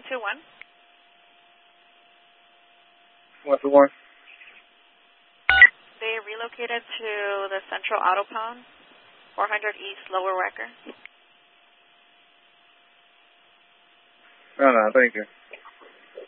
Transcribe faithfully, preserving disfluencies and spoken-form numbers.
two one. one two one. They relocated to the Central Auto Pawn, four hundred East Lower Wecker. No, no, thank you.